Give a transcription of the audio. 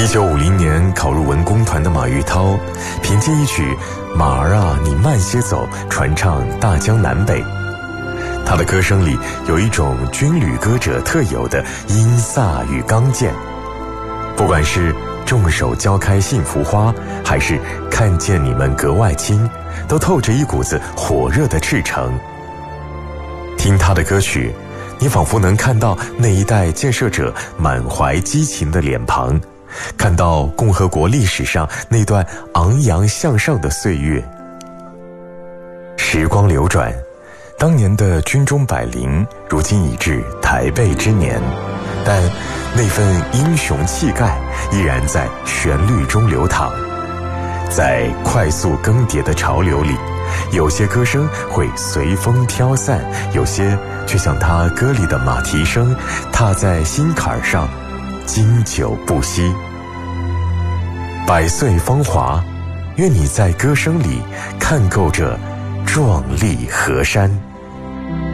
1950年考入文工团的马玉涛，凭借一曲《马儿啊，你慢些走》传唱大江南北。他的歌声里有一种军旅歌者特有的阴飒与刚健，不管是众手交开幸福花，还是看见你们格外亲，都透着一股子火热的赤诚。听他的歌曲，你仿佛能看到那一代建设者满怀激情的脸庞，看到共和国历史上那段昂扬向上的岁月。时光流转，当年的军中百灵，如今已至台背之年，但那份英雄气概依然在旋律中流淌。在快速更迭的潮流里，有些歌声会随风飘散，有些却像他歌里的马蹄声，踏在心坎上，经久不息。百岁芳华，愿你在歌声里看够这壮丽河山。